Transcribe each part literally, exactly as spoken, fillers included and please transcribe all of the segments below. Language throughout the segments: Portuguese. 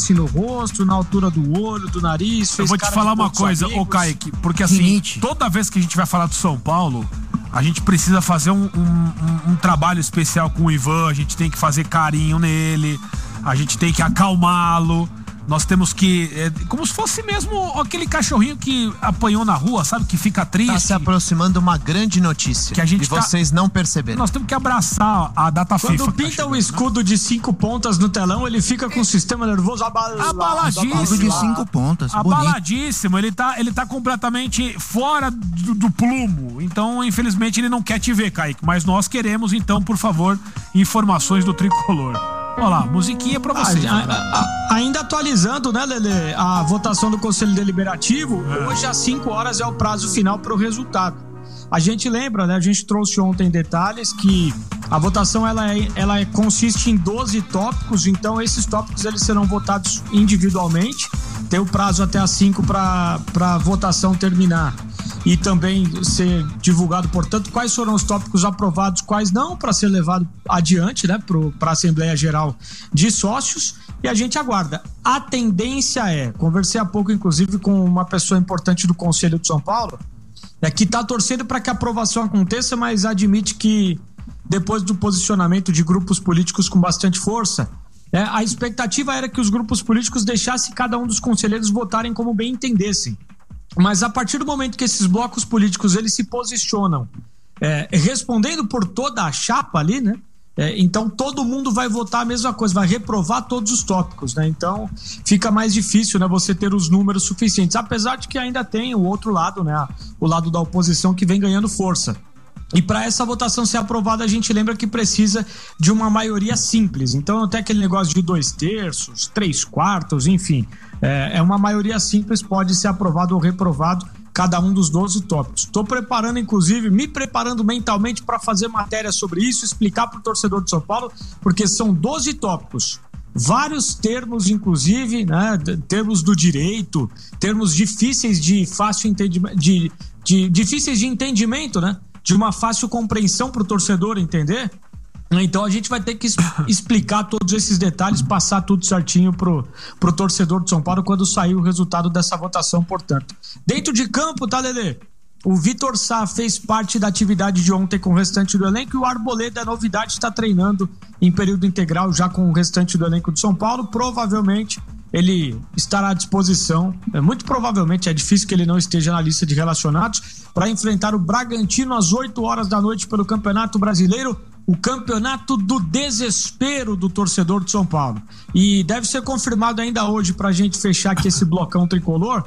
assim no rosto, na altura do olho, do nariz. Fez Eu vou te falar uma coisa, ô Kaique, porque assim, Rinite. toda vez que a gente vai falar do São Paulo, a gente precisa fazer um, um, um, um trabalho especial com o Ivan, a gente tem que fazer carinho nele, a gente tem que acalmá-lo. Nós temos que, é, como se fosse mesmo aquele cachorrinho que apanhou na rua, sabe? Que fica triste. Tá se aproximando uma grande notícia que a gente e tá... vocês não perceberam. Nós temos que abraçar a data Quando FIFA. Quando pinta o escudo de cinco pontas no telão, ele fica com o sistema nervoso abalado. Abaladíssimo. Escudo de cinco pontas. Abaladíssimo. Ele tá, ele tá completamente fora do, do plumo. Então, infelizmente, ele não quer te ver, Kaique. Mas nós queremos, então, por favor, informações do Tricolor. Olha lá, musiquinha pra vocês. Ah, a, a, ainda atualizando, né, Lelê, a votação do Conselho Deliberativo, é. hoje às cinco horas é o prazo final para o resultado. A gente lembra, né, a gente trouxe ontem detalhes que a votação ela, é, ela é, consiste em doze tópicos, então esses tópicos eles serão votados individualmente, tem o prazo até às cinco para a votação terminar. E também ser divulgado, portanto, quais foram os tópicos aprovados, quais não, para ser levado adiante, né, para a Assembleia Geral de Sócios, e a gente aguarda. A tendência é, conversei há pouco, inclusive, com uma pessoa importante do Conselho de São Paulo, é, que está torcendo para que a aprovação aconteça, mas admite que, depois do posicionamento de grupos políticos com bastante força, é, a expectativa era que os grupos políticos deixassem cada um dos conselheiros votarem como bem entendessem. Mas a partir do momento que esses blocos políticos eles se posicionam é, respondendo por toda a chapa ali, né? É, então todo mundo vai votar a mesma coisa, vai reprovar todos os tópicos, né? Então fica mais difícil, né, você ter os números suficientes, apesar de que ainda tem o outro lado, né? O lado da oposição que vem ganhando força. E para essa votação ser aprovada, a gente lembra que precisa de uma maioria simples. Então até aquele negócio de dois terços, três quartos, enfim, é, é uma maioria simples, pode ser aprovado ou reprovado cada um dos doze tópicos. Estou preparando, inclusive, me preparando mentalmente para fazer matéria sobre isso, explicar para o torcedor de São Paulo, porque são doze tópicos. Vários termos, inclusive, né, termos do direito, termos difíceis de fácil entendimento, de, de, difíceis de entendimento, né? De uma fácil compreensão para o torcedor entender. Então a gente vai ter que explicar todos esses detalhes, passar tudo certinho pro, pro torcedor de São Paulo quando sair o resultado dessa votação, portanto. Dentro de campo, tá, Lelê? O Vitor Sá fez parte da atividade de ontem com o restante do elenco e o Arboleda, a novidade, está treinando em período integral já com o restante do elenco de São Paulo. Provavelmente ele estará à disposição, é, muito provavelmente, é difícil que ele não esteja na lista de relacionados, para enfrentar o Bragantino às oito horas da noite pelo Campeonato Brasileiro, o campeonato do desespero do torcedor de São Paulo. E deve ser confirmado ainda hoje, para a gente fechar aqui esse blocão tricolor,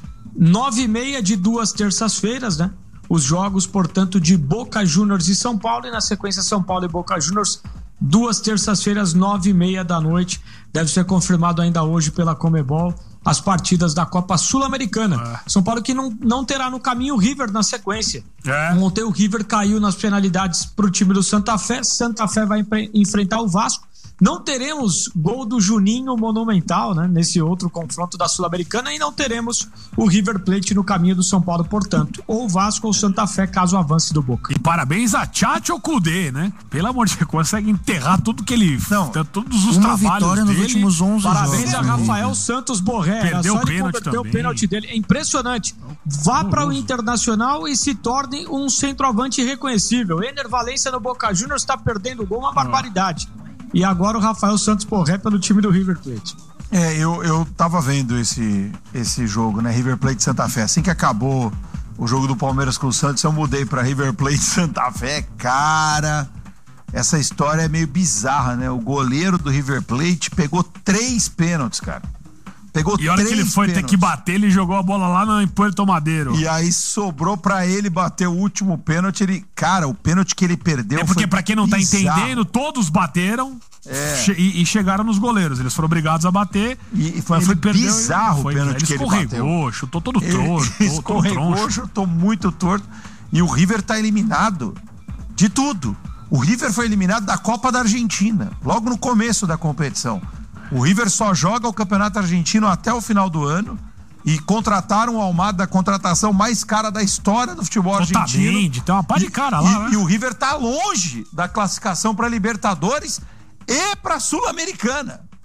nove e meia de duas terças-feiras, né? Os jogos, portanto, de Boca Juniors e São Paulo, e na sequência São Paulo e Boca Juniors, duas terças-feiras, nove e meia da noite. Deve ser confirmado ainda hoje pela Conmebol as partidas da Copa Sul-Americana. É. São Paulo que não, não terá no caminho o River na sequência. É. Ontem o River caiu nas penalidades para o time do Santa Fé. Santa Fé vai enfrentar o Vasco. Não teremos gol do Juninho Monumental, né, nesse outro confronto da Sul-Americana, e não teremos o River Plate no caminho do São Paulo, portanto, ou Vasco ou Santa Fé, caso avance do Boca. E parabéns a Tchatcho Kudê, né? Pelo amor de Deus, consegue enterrar tudo que ele... Não, todos os uma trabalhos vitória dele. Nos últimos onze parabéns jogos. a Rafael Santos Borré. Perdeu só o ele converteu o pênalti dele. É impressionante. Vá para o Internacional e se torne um centroavante irreconhecível. Ener Valencia no Boca Juniors está perdendo o gol, uma barbaridade. E agora o Rafael Santos Borré pelo time do River Plate. É, eu, eu tava vendo esse, esse jogo, né? River Plate Santa Fé. Assim que acabou o jogo do Palmeiras com o Santos, eu mudei pra River Plate Santa Fé. Cara, essa história é meio bizarra, né? O goleiro do River Plate pegou três pênaltis, cara. Pegou e a hora três que ele foi pênaltis. ter que bater, ele jogou a bola lá no, em Puerto Madeiro. E aí sobrou pra ele bater o último pênalti. Ele, cara, o pênalti que ele perdeu. É porque, foi pra quem não bizarro. tá entendendo, todos bateram é. che- e, e chegaram nos goleiros. Eles foram obrigados a bater. E, e foi, foi perdeu, bizarro foi, o pênalti ele que ele escorregou, bateu. chutou todo Ele torto. escorregou, chutou muito torto. E o River tá eliminado de tudo. O River foi eliminado da Copa da Argentina, logo no começo da competição. O River só joga o Campeonato Argentino até o final do ano e contrataram o Almada, a contratação mais cara da história do futebol argentino. Otamendi, tem uma pá de cara lá, e, né? E o River tá longe da classificação para Libertadores e para Sul-Americana.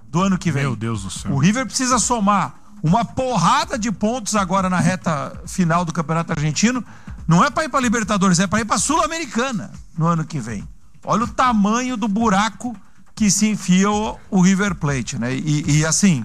do ano que vem. Meu Deus do céu. O River precisa somar uma porrada de pontos agora na reta final do Campeonato Argentino. Não é para ir para Libertadores, é para ir para Sul-Americana no ano que vem. Olha o tamanho do buraco que se enfia o, o River Plate, né? E, e assim,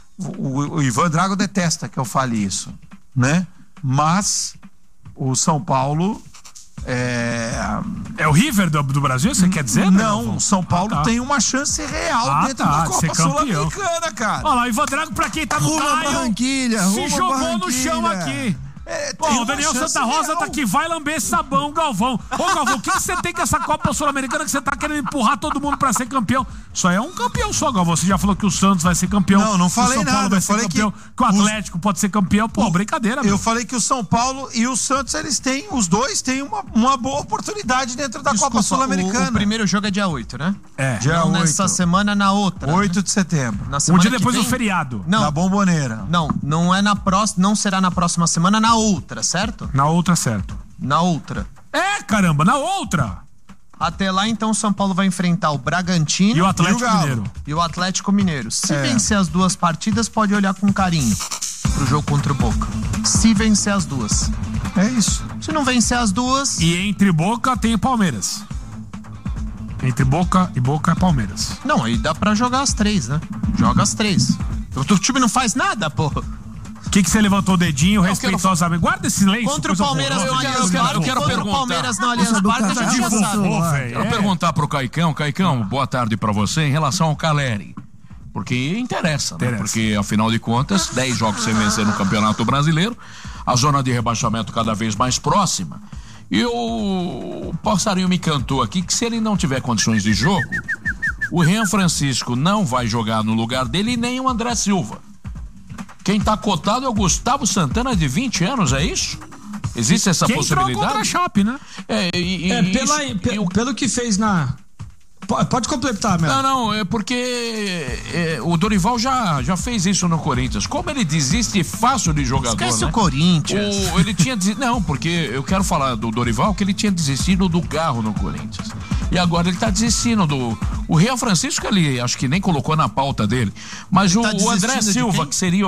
o, o Ivan Drago detesta que eu fale isso, né? Mas o São Paulo é... É o River do, do Brasil, você quer dizer? Não, o São Paulo ah, tá. tem uma chance real ah, dentro tá, da Copa Sul-Americana, cara. Olha lá, o Ivan Drago, pra quem tá no Rumo Caio, Barranquilha, se rumo jogou Barranquilha. no chão aqui. É, Pô, o Daniel Santa Rosa real. Tá aqui, vai lamber sabão, Galvão. Ô, Galvão, o que você tem com essa Copa Sul-Americana que você tá querendo empurrar todo mundo pra ser campeão? Só é um campeão só, Galvão. Você já falou que o Santos vai ser campeão. Não, não falei que o São Paulo nada. vai Eu ser falei campeão, que, que o Atlético os... pode ser campeão. Pô, o... brincadeira, meu. Eu falei que o São Paulo e o Santos, eles têm, os dois têm uma, uma boa oportunidade dentro da Desculpa, Copa Sul-Americana. O, o primeiro jogo é dia oito, né? É. Dia Não oito. nessa semana, na outra. oito de setembro. Na Um semana dia que depois vem? do feriado. Não. Na Bomboneira. Não, não é na próxima, não será na próxima semana, na outra, certo? Na outra, certo. Na outra. É, caramba, na outra. Até lá, então, o São Paulo vai enfrentar o Bragantino E o Atlético e o Galo. Mineiro. e o Atlético Mineiro. Se É. vencer as duas partidas, pode olhar com carinho pro jogo contra o Boca. Se vencer as duas. É isso. Se não vencer as duas, E entre Boca tem o Palmeiras. Entre Boca e Boca é Palmeiras. não, aí dá pra jogar as três, né? Joga as três. O teu time não faz nada, pô. O que que você levantou o dedinho respeitosamente? Guarda esse silêncio. Contra o coisa Palmeiras horrorosa. no eu Allianz quero- Parque, eu quero contra o perguntar. Palmeiras no Allianz Parque, a gente já Vovô, sabe. velho. Quero É. perguntar pro Caicão. Caicão, boa tarde pra você em relação ao Caleri. Porque interessa, né? Interessa. Porque, afinal de contas, dez jogos sem vencer no Campeonato Brasileiro, a zona de rebaixamento cada vez mais próxima. E o passarinho me cantou aqui que se ele não tiver condições de jogo, o Rian Francisco não vai jogar no lugar dele e nem o André Silva. Quem tá cotado é o Gustavo Santana, de vinte anos, é isso? Existe essa Quem entrou possibilidade? contra a Chape, né? É, e, e É, pela, isso- pe- e o pelo que fez na... Po- Pode completar, Melo. Não, não, é porque é, o Dorival já, já fez isso no Corinthians. Como ele desiste fácil de jogador, Esquece né? o Corinthians. O- ele tinha desi- Não, porque eu quero falar do Dorival que ele tinha desistido do Garro no Corinthians. E agora ele tá desistindo do... O Real Francisco, ele acho que nem colocou na pauta dele. Mas o, tá o André desistindo de Silva, quem? que seria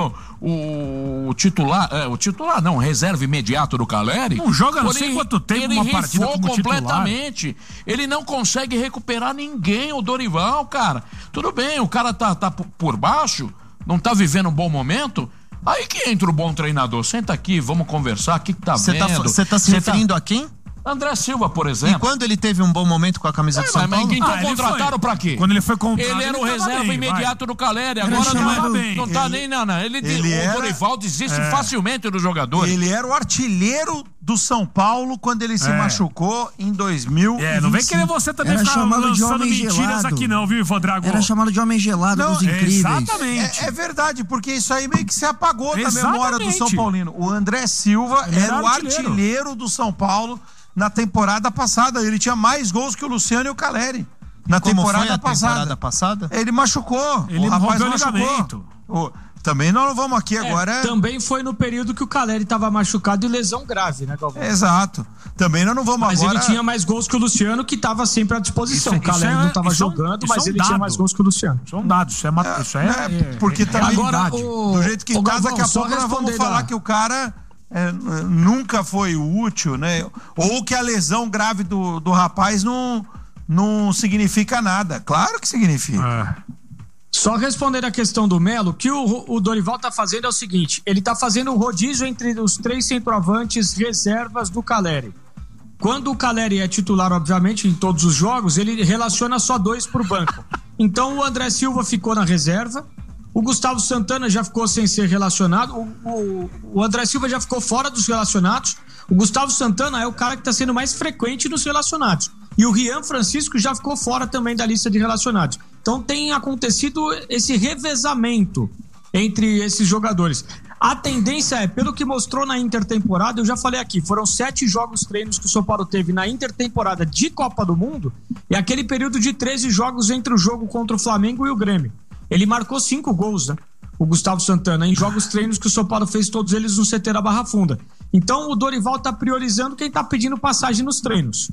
o, o titular... É, o titular não, reserva imediato do Caleri. Não joga não ele- sei quanto tempo ele uma partida rifou como titular. completamente. Ele não consegue recuperar ninguém, o Dorival, cara. Tudo bem, o cara tá, tá por- por baixo, não tá vivendo um bom momento. Aí que entra o bom treinador. Senta aqui, vamos conversar. O que, que tá Você tá, vendo? você tá se Cê referindo a quem? André Silva, por E exemplo. quando ele teve um bom momento com a camisa É, de São mas, mas Paulo? então Ah, ele contrataram foi. pra quê? Quando ele foi comprado, Ele era o ele tava reserva bem, imediato do Caleri. Era Agora não, chamado- é, não tá ele- nem, não, não. Ele, ele o era- Dorival desiste É. facilmente dos jogadores. Ele era o artilheiro do São Paulo quando ele se É. machucou em dois mil e vinte e cinco. É, não vem querer você também Era ficar chamado de lançando homem mentiras gelado. aqui não, viu, Ivan Drago? Era chamado de homem gelado Não, dos incríveis. Exatamente. É, é verdade, porque isso aí meio que se apagou da Exatamente. memória do São Paulino. O André Silva Ele era era o artilheiro. artilheiro do São Paulo na temporada passada. Ele tinha mais gols que o Luciano e o Caleri. Na Como temporada foi a passada. temporada passada? Ele machucou. Ele o rapaz rompeu o machucou. ligamento. O- também nós não vamos aqui É, agora. Também foi no período que o Caleri tava machucado e lesão grave, né, Galvão? Exato. Também nós não vamos Mas agora. ele tinha mais gols que o Luciano, que tava sempre à disposição. Isso- o Caleri isso é- não tava isso é um- jogando, isso mas é um ele tinha dado. mais gols que o Luciano. Isso é um dado, isso é, uma, isso é, né, é- porque é também- realidade. Agora, o- Do jeito que Ô, tá, Galvão, daqui a só pouco nós vamos respondendo falar a- que o cara é, nunca foi útil, né? Ou que a lesão grave do, do rapaz não, não significa nada. Claro que significa. É. Só respondendo a questão do Melo, o que o, o Dorival tá fazendo é o seguinte: ele tá fazendo um rodízio entre os três centroavantes reservas do Caleri. Quando o Caleri é titular, obviamente, em todos os jogos, ele relaciona só dois pro banco. Então o André Silva ficou na reserva, o Gustavo Santana já ficou sem ser relacionado, o, o, o André Silva já ficou fora dos relacionados, o Gustavo Santana é o cara que está sendo mais frequente nos relacionados. E o Rian Francisco já ficou fora também da lista de relacionados. Então tem acontecido esse revezamento entre esses jogadores. A tendência é, pelo que mostrou na intertemporada, eu já falei aqui, foram sete jogos treinos que o São Paulo teve na intertemporada de Copa do Mundo e aquele período de treze jogos entre o jogo contra o Flamengo e o Grêmio. Ele marcou cinco gols, né? O Gustavo Santana, em jogos treinos que o São Paulo fez todos eles no C T da Barra Funda. Então o Dorival tá priorizando quem tá pedindo passagem nos treinos.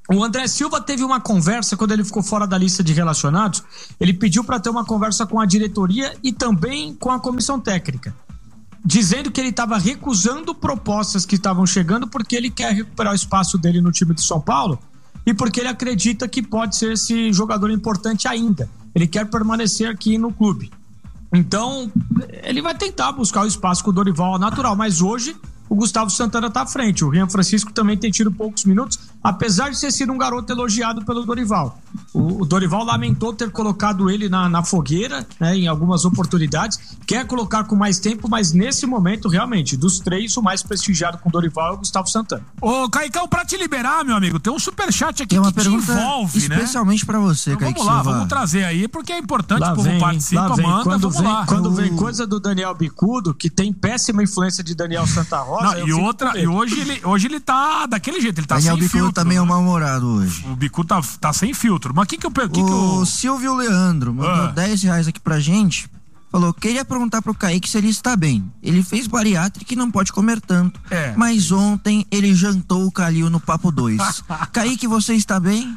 O André Silva teve uma conversa quando ele ficou fora da lista de relacionados. Ele pediu para ter uma conversa com a diretoria e também com a comissão técnica, dizendo que ele estava recusando propostas que estavam chegando porque ele quer recuperar o espaço dele no time de São Paulo e porque ele acredita que pode ser esse jogador importante ainda. Ele quer permanecer aqui no clube. Então, ele vai tentar buscar o espaço com o Dorival natural, mas hoje o Gustavo Santana está à frente. O Rian Francisco também tem tido poucos minutos, apesar de ter sido um garoto elogiado pelo Dorival. O, o Dorival lamentou ter colocado ele na, na fogueira, né, em algumas oportunidades. Quer colocar com mais tempo, mas nesse momento, realmente, dos três, o mais prestigiado com o Dorival é o Gustavo Santana. Ô, Caicão, pra te liberar, meu amigo, tem um superchat aqui tem uma que te pergunta envolve, né? especialmente pra você, então, Kaique vamos lá, Silva. vamos trazer aí, porque é importante, Lá o povo vem, participa, lá vem. manda, quando vamos vem, lá. Quando O- vem coisa do Daniel Bicudo, que tem péssima influência de Daniel Santa Rosa... Não, eu e fico outra, com e medo. hoje ele, hoje ele tá daquele jeito, ele tá Daniel sem Bicudo filtro. também é um né? mal-humorado hoje. O Bicu tá, tá sem filtro. Mas o que que eu... Que que O eu... Silvio Leandro mandou Ah. dez reais aqui pra gente. Falou, queria perguntar pro Kaique se ele está bem. Ele fez bariátrica e não pode comer tanto. É. Mas ontem ele jantou o Calil no Papo dois. Kaique, você está bem?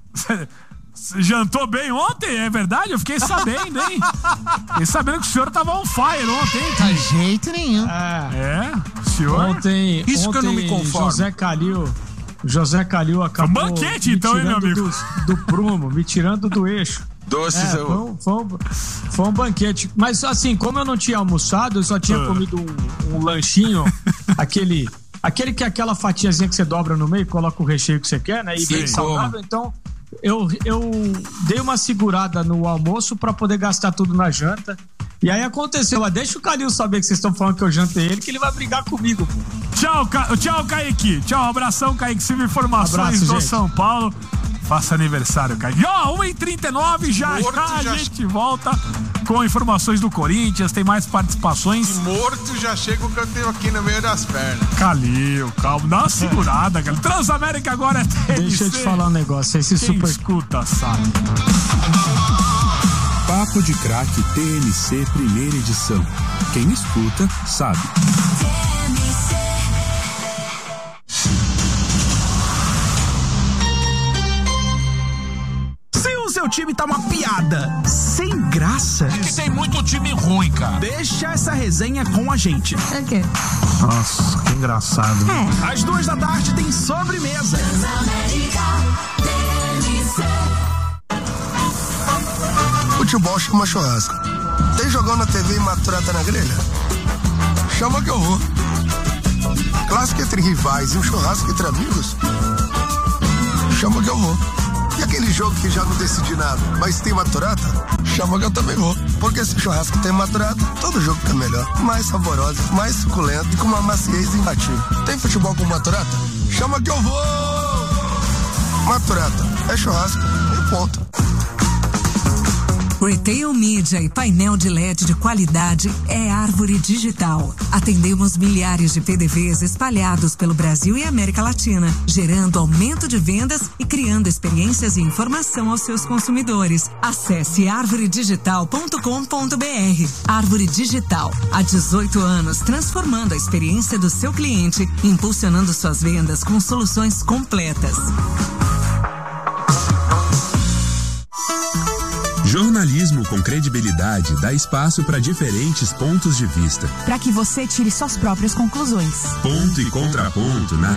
Você jantou bem ontem, é verdade? Eu fiquei sabendo, hein? Fiquei sabendo que o senhor tava on fire ontem, hein, Caio? De jeito nenhum. É. É, o senhor... Ontem, Isso que eu ontem não me conformo. José Calil, José Calil acabou Foi um banquete, me então, hein, meu tirando amigo? Do, do prumo, me tirando do eixo. Doces É, eu... foi, um, foi, um, foi um banquete. Mas assim, como eu não tinha almoçado, eu só tinha Ah. comido um, um lanchinho, aquele, aquele que é aquela fatiazinha que você dobra no meio, coloca o recheio que você quer, né? E Sim, bem saudável. como? Então, eu, eu dei uma segurada no almoço pra poder gastar tudo na janta. E aí aconteceu, mas deixa o Calil saber que vocês estão falando que eu jantei ele, que ele vai brigar comigo, pô. Tchau, Ca... Tchau, Kaique. Tchau, abração, Kaique Silva, informações Abraço, do gente. São Paulo. Faça aniversário, Kaique. Ó, uma e trinta e nove, já Morto já a já- gente volta com informações do Corinthians, tem mais participações. Morto já chega o que eu tenho aqui no meio das pernas. Calil, calma, dá uma segurada, cara. Transamérica agora é T N C. Deixa eu te falar um negócio, esse Quem super... escuta, sabe. Papo de Craque T N C Primeira Edição. Quem escuta, sabe. Se o seu time tá uma piada, sem graça, Que tem muito time ruim, cara. deixa essa resenha com a gente. É o quê? Nossa, que engraçado. Às duas da tarde tem sobremesa. Futebol chama churrasco. Tem jogão na T V e maturata na grelha? Chama que eu vou. Clássico entre rivais e um churrasco entre amigos? Chama que eu vou. E aquele jogo que já não decidi nada, mas tem maturata? Chama que eu também vou. Porque se o churrasco tem maturata, todo jogo fica melhor. Mais saboroso, mais suculento e com uma maciez imbatível. Tem futebol com maturata? Chama que eu vou! Maturata é churrasco e ponto. Retail Media e painel de L E D de qualidade é Árvore Digital. Atendemos milhares de P D Vs espalhados pelo Brasil e América Latina, gerando aumento de vendas e criando experiências e informação aos seus consumidores. Acesse árvore digital ponto com ponto br. Árvore Digital, há dezoito anos transformando a experiência do seu cliente, impulsionando suas vendas com soluções completas. Jornalismo com credibilidade dá espaço para diferentes pontos de vista. Para que você tire suas próprias conclusões. Ponto e contraponto na